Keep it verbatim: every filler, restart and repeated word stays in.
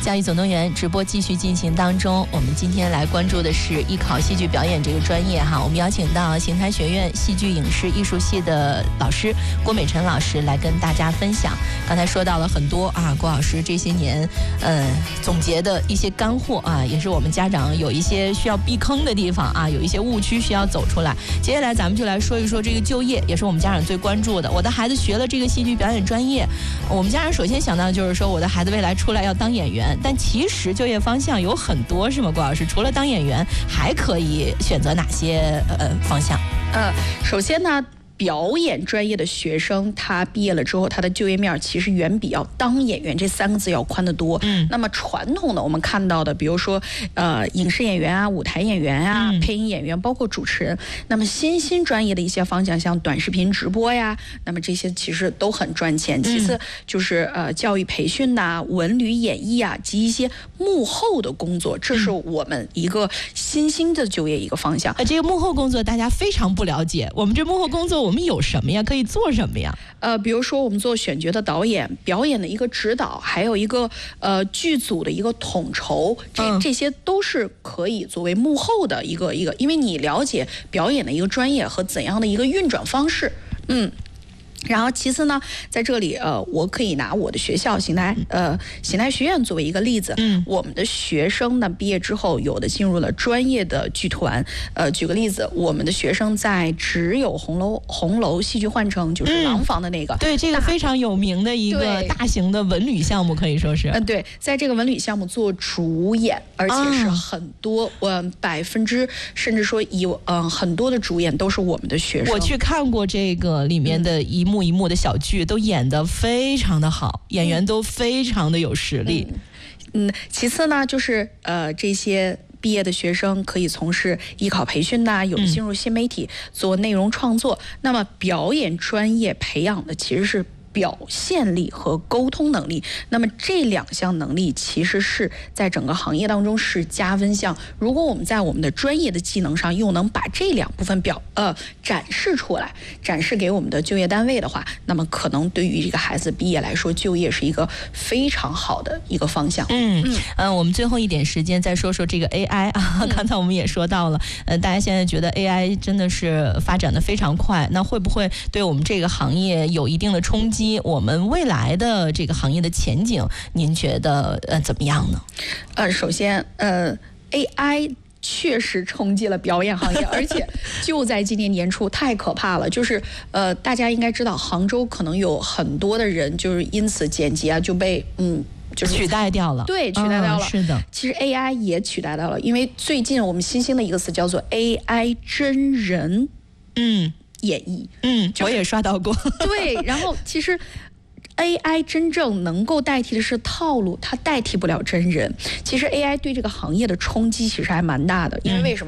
教育总动员直播继续进行当中，我们今天来关注的是艺考戏剧表演这个专业哈。我们邀请到邢台学院戏剧影视艺术系的老师郭美辰老师来跟大家分享。刚才说到了很多啊，郭老师这些年呃总结的一些干货啊，也是我们家长有一些需要避坑的地方啊，有一些误区需要走出来。接下来咱们就来说一说这个就业，也是我们家长最关注的。我的孩子学了这个戏剧表演专业，我们家长首先想到的就是说我的孩子未来出来要当演员。但其实就业方向有很多，是吗？郭老师，除了当演员，还可以选择哪些呃方向？ 呃，首先呢，表演专业的学生，他毕业了之后，他的就业面其实远比要当演员这三个字要宽得多。嗯，那么传统的我们看到的，比如说呃影视演员啊、舞台演员啊、嗯、配音演员，包括主持人。那么新兴专业的一些方向，像短视频直播呀，那么这些其实都很赚钱。其次就是呃教育培训呐、啊、文旅演艺啊及一些幕后的工作，这是我们一个新兴的就业一个方向。 呃，这个幕后工作大家非常不了解，我们这幕后工作我们有什么呀？可以做什么呀？ 呃，比如说我们做选角的导演、表演的一个指导，还有一个呃剧组的一个统筹，这这些都是可以作为幕后的一个一个，因为你了解表演的一个专业和怎样的一个运转方式，嗯。然后其次呢，在这里呃，我可以拿我的学校邢台呃邢台学院作为一个例子。嗯，我们的学生呢毕业之后，有的进入了专业的剧团。呃，举个例子，我们的学生在只有红楼红楼戏剧幻城，就是廊坊的那个， 嗯、对这个非常有名的一个大型的文旅项目，可以说是。 嗯、呃，对，在这个文旅项目做主演，而且是很多，嗯，百分之甚至说以嗯、呃、很多的主演都是我们的学生。 我去看过这个里面的一幕。一幕一幕的小剧都演得非常的好，演员都非常的有实力。 嗯，嗯其次呢，就是呃这些毕业的学生可以从事艺考培训呐、啊，有的进入新媒体做内容创作。嗯、那么表演专业培养的其实是表现力和沟通能力，那么这两项能力其实是在整个行业当中是加分项。如果我们在我们的专业的技能上又能把这两部分表呃展示出来，展示给我们的就业单位的话，那么可能对于这个孩子毕业来说，就业是一个非常好的一个方向。 嗯嗯、呃，我们最后一点时间再说说这个 A I 啊，刚才我们也说到了，呃，大家现在觉得 A I 真的是发展的非常快，那会不会对我们这个行业有一定的冲击？我们未来的这个行业的前景，您觉得呃怎么样呢？ 呃，首先呃 A I 确实冲击了表演行业，而且就在今年年初，太可怕了。就是呃，大家应该知道，杭州可能有很多的人就是因此剪辑啊就被嗯。就是取代掉了， 对，取代掉了、 嗯。是的， 其实 A I 也取代掉了，因为最近我们新兴的一个词叫做 A I 真人，嗯。演绎， 嗯，我也刷到过。 对，然后其实 A I 真正能够代替的是套路，它代替不了真人。其实 A I 对这个行业的冲击其实还蛮大的，因为为什么？